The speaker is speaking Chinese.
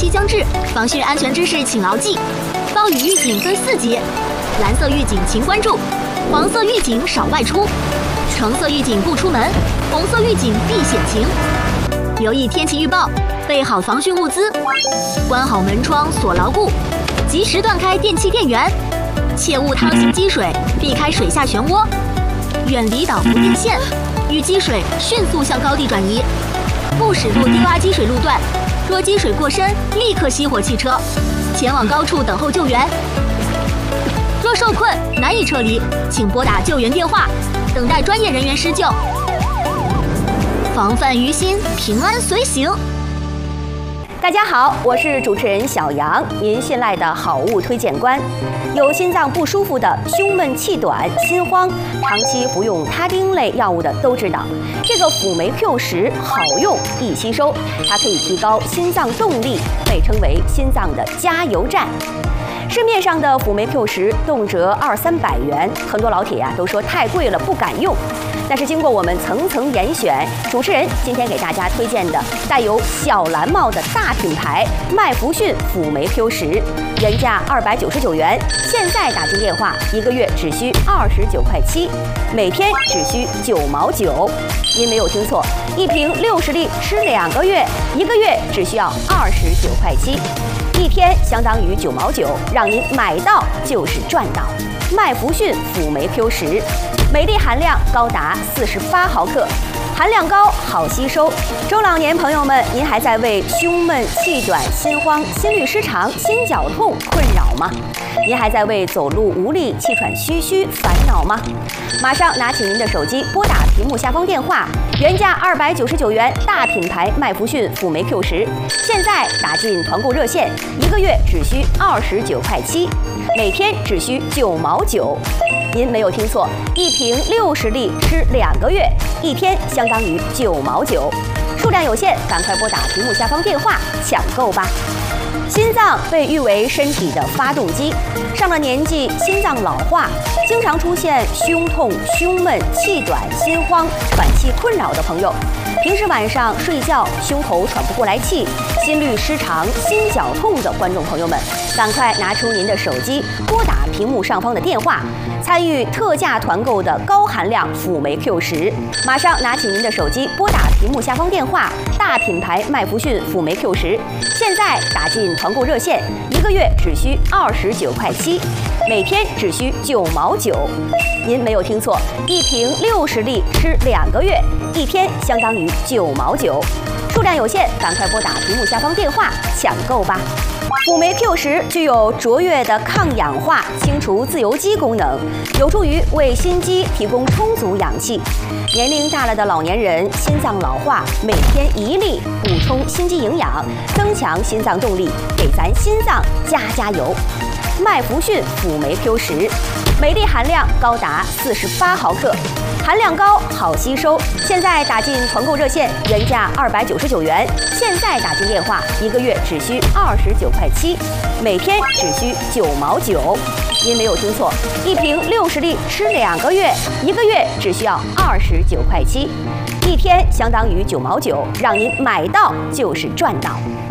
期将至，防汛安全知识请牢记。暴雨预警分4级，蓝色预警请关注，黄色预警少外出，橙色预警不出门，红色预警避险情。留意天气预报，备好防汛物资，关好门窗锁牢固，及时断开电器电源，切勿趟行积水，避开水下漩涡，远离导浮电线，遇积水迅速向高地转移，不驶入低洼积水路段。若积水过深，立刻熄火汽车，前往高处等候救援。若受困难以撤离，请拨打救援电话，等待专业人员施救。防范于心，平安随行。 大家好，我是主持人小杨，您信赖的好物推荐官。有心脏不舒服的、胸闷气短、心慌，长期服用他汀类药物的都知道，这个辅酶 Q10好用易吸收，它可以提高心脏动力，被称为心脏的加油站。市面上的辅酶 Q10动辄200-300元，很多老铁都说太贵了，不敢用。但是经过我们层层严选，主持人今天给大家推荐的带有小蓝帽的大品牌麦福逊辅酶 Q10，原价299元，现在打进电话1个月只需29块7，每天只需9毛9。您没有听错，一瓶60粒吃2个月，1个月只需要29块7，一天相当于9毛9，让您买到就是赚到。麦福逊辅酶 Q10，每粒含量高达48毫克，含量高，好吸收。中老年朋友们，您还在为胸闷、气短、心慌、心律失常、心绞痛困扰吗？您还在为走路无力、气喘吁吁烦恼吗？马上拿起您的手机，拨打屏幕下方电话，原价299元，大品牌麦福逊辅酶 Q10，现在打进团购热线，1个月只需29块7，每天只需9毛9。您没有听错，一瓶60粒吃2个月，一天相当于9毛9，数量有限，赶快拨打屏幕下方电话抢购吧。心脏被誉为身体的发动机，上了年纪，心脏老化，经常出现胸痛、胸闷、气短、心慌、喘气困扰的朋友，平时晚上睡觉胸口喘不过来气、心律失常、心绞痛的观众朋友们，赶快拿出您的手机，拨打屏幕上方的电话，参与特价团购的高含量辅酶 Q10。马上拿起您的手机，拨打屏幕下方电话，大品牌麦福逊辅酶 Q10，现在打进团购热线，1个月只需29块7，每天只需9毛9。您没有听错，一瓶60粒吃2个月，一天相当于9毛9，数量有限，赶快拨打屏幕下方电话抢购吧。辅酶 Q10具有卓越的抗氧化、清除自由基功能，有助于为心肌提供充足氧气。年龄大了的老年人心脏老化，每天1粒补充心肌营养，增强心脏动力，给咱心脏加油。麦福逊辅酶 Q10，每粒含量高达48毫克，含量高，好吸收。现在打进团购热线，原价299元，现在打进电话，1个月只需29块7，每天只需9毛9。您没有听错，一瓶60粒吃2个月，1个月只需要29块7，一天相当于9毛9，让您买到就是赚到。